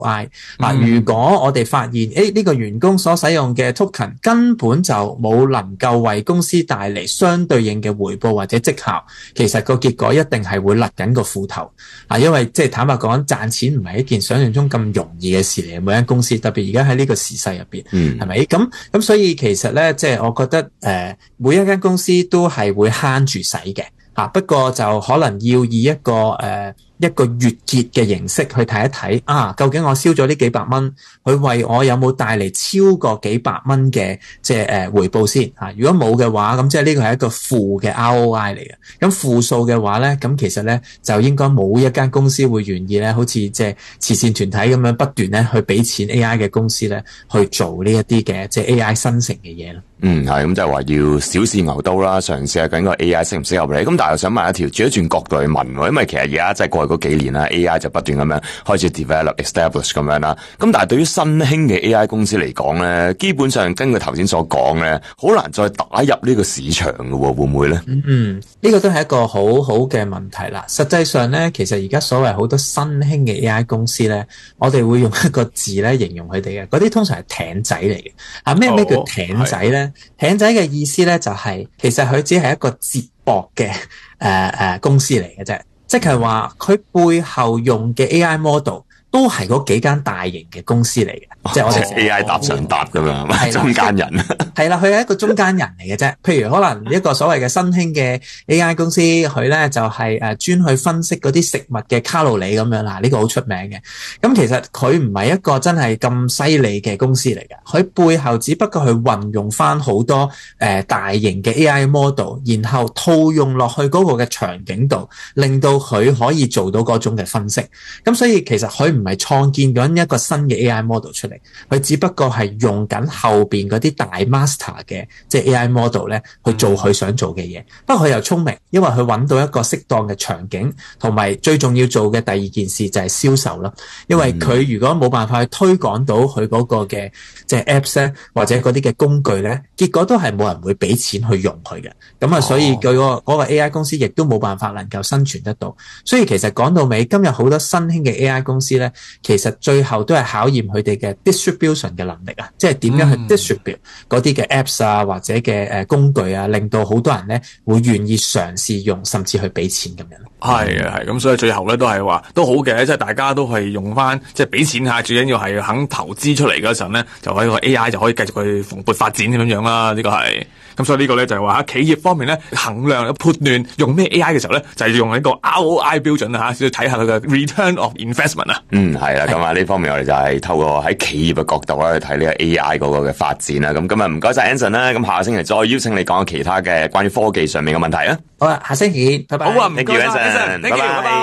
ROI。如果我哋發現呢個員工所使用嘅 token 根本就冇能夠為公司帶嚟相對應嘅回報或者績效，其實個結果一定係會勒緊個褲頭。因為即係坦白講，賺錢唔係一件想象中咁容易嘅事嚟嘅，每間公司特別而家喺呢個時勢入邊，係咪？咁所以其實咧，即係我覺得每一間公司都係會慳住使嘅。不過就可能要以一個月結嘅形式去睇一睇究竟我燒咗呢幾百蚊，佢為我有冇帶嚟超過幾百蚊嘅即係回報先。如果冇嘅話，咁即係呢個係一個負嘅 ROI 嚟嘅。咁負數嘅話咧，咁其實咧就應該冇一間公司會願意咧，好似即係慈善團體咁樣不斷咧去俾錢 AI 嘅公司咧去做呢一啲嘅即係 AI 生成嘅嘢咯。 係咁就係話要小試牛刀啦，嘗試下究竟個 AI 適唔適合你。咁但係我想問一條轉一轉角度去問喎，因為其實而家即係過去嗰幾年啦 ，AI 就不斷咁樣開始 develop、establish 咁樣啦。咁但係對於新興嘅 AI 公司嚟講咧，基本上根據頭先所講咧，好難再打入呢個市場嘅喎，會唔會咧？ 呢個都係一個好好嘅問題啦。實際上咧，其實而家所謂好多新興嘅 AI 公司咧，我哋會用一個字咧形容佢哋嘅，嗰啲通常係艇仔嚟嘅。咩叫艇仔咧？艇仔嘅意思咧就係其實佢只係一個接駁嘅公司嚟嘅啫，即係話佢背後用嘅 AI model 都係嗰幾間大型嘅公司嚟嘅，即係我哋 AI 搭上搭咁樣，中間人係啦，佢係一個中間人嚟嘅啫。譬如可能一個所謂嘅新興嘅 AI 公司，佢咧就係專去分析嗰啲食物嘅卡路里咁樣啦，呢個好出名嘅。咁其實佢唔係一個真係咁犀利嘅公司嚟嘅，佢背後只不過去運用翻好多大型嘅 AI model， 然後套用落去嗰個嘅場景度，令到佢可以做到嗰種嘅分析。咁所以其實佢唔係創建緊一個新嘅 AI model 出嚟，佢只不過係用緊後邊嗰啲大 master 嘅即係 AI model 咧去做佢想做嘅嘢。不過佢又聰明，因為佢揾到一個適當嘅場景，同埋最重要做嘅第二件事就係銷售啦。因為佢如果冇辦法去推廣到佢嗰個嘅即係 apps 咧，或者嗰啲嘅工具咧，結果都係冇人會俾錢去用佢嘅。咁所以佢嗰個 AI 公司亦都冇辦法能夠生存得到。所以其實講到尾，今日好多新興嘅 AI 公司咧，其實最後都係考驗佢哋嘅 distribution 嘅能力啊，即係點樣去 distribute 嗰啲嘅 apps 啊，或者嘅工具啊，令到好多人咧會願意嘗試用，甚至去俾錢咁樣。 係啊，係咁，所以最後咧都係話都好嘅，即係大家都係用翻，即係俾錢下，最緊要係肯投資出嚟嗰陣咧，就可以個 AI 就可以繼續去蓬勃發展咁樣啦。呢個係咁，所以呢個咧就係話喺企業方面咧衡量判斷用咩 AI 嘅時候咧，就係用一個 ROI 標準啊嚇，要睇下佢嘅 return of investment 啊。 係啦，咁啊呢方面我哋就係透過喺企業嘅角度咧去睇呢個 AI 嗰個嘅發展啦。咁今日唔該晒 Anson 啦，咁下個星期再邀請你講其他嘅關於科技上面嘅問題啊。 好啊，下星期，拜拜。 好啊，唔該晒 Anson，拜拜。